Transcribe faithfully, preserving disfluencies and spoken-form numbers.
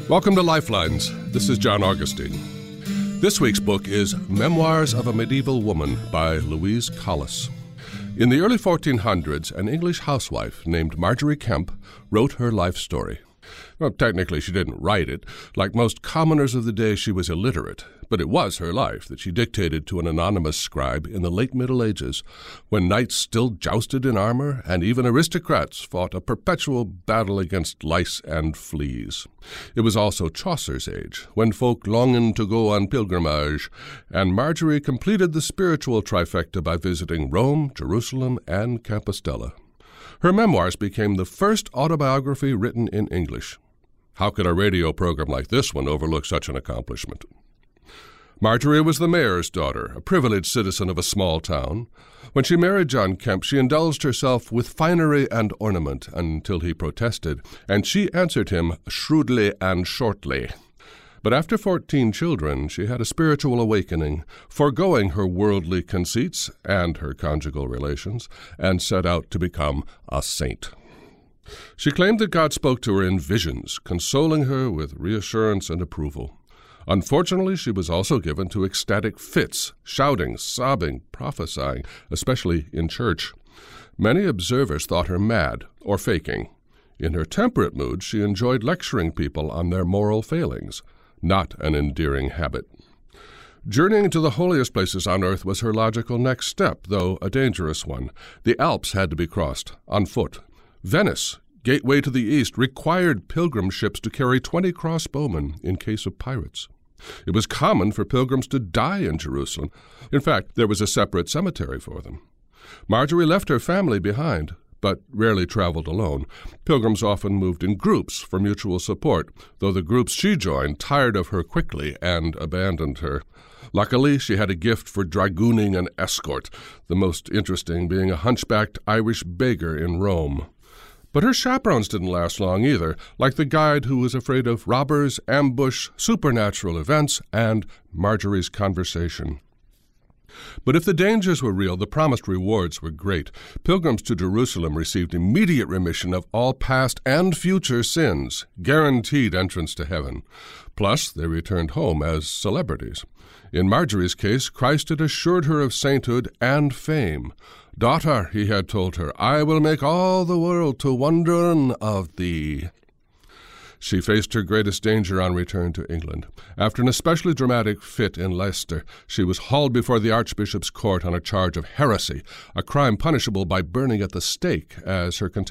Welcome to Lifelines. This is John Augustine. This week's book is Memoirs of a Medieval Woman by Louise Collis. In the early fourteen hundreds, an English housewife named Margery Kempe wrote her life story. Well, technically, she didn't write it. Like most commoners of the day, she was illiterate. But it was her life that she dictated to an anonymous scribe in the late Middle Ages, when knights still jousted in armor and even aristocrats fought a perpetual battle against lice and fleas. It was also Chaucer's age, when folk longed to go on pilgrimage, and Margery completed the spiritual trifecta by visiting Rome, Jerusalem, and Compostela. Her memoirs became the first autobiography written in English. How could a radio program like this one overlook such an accomplishment? Margery was the mayor's daughter, a privileged citizen of a small town. When she married John Kempe, she indulged herself with finery and ornament until he protested, and she answered him shrewdly and shortly. But after fourteen children, she had a spiritual awakening, foregoing her worldly conceits and her conjugal relations, and set out to become a saint. She claimed that God spoke to her in visions, consoling her with reassurance and approval. Unfortunately, she was also given to ecstatic fits, shouting, sobbing, prophesying, especially in church. Many observers thought her mad or faking. In her temperate mood, she enjoyed lecturing people on their moral failings, not an endearing habit. Journeying to the holiest places on earth was her logical next step, though a dangerous one. The Alps had to be crossed on foot. Venice, gateway to the east, required pilgrim ships to carry twenty crossbowmen in case of pirates. It was common for pilgrims to die in Jerusalem. In fact, there was a separate cemetery for them. Margery left her family behind, but rarely traveled alone. Pilgrims often moved in groups for mutual support, though the groups she joined tired of her quickly and abandoned her. Luckily, she had a gift for dragooning an escort, the most interesting being a hunchbacked Irish beggar in Rome. But her chaperones didn't last long either, like the guide who was afraid of robbers, ambush, supernatural events, and Margery's conversation. But if the dangers were real, the promised rewards were great. Pilgrims to Jerusalem received immediate remission of all past and future sins, guaranteed entrance to heaven. Plus, they returned home as celebrities. In Margery's case, Christ had assured her of sainthood and fame. "Daughter," he had told her, "I will make all the world to wonderen of thee." She faced her greatest danger on return to England. After an especially dramatic fit in Leicester, she was hauled before the Archbishop's court on a charge of heresy, a crime punishable by burning at the stake, as her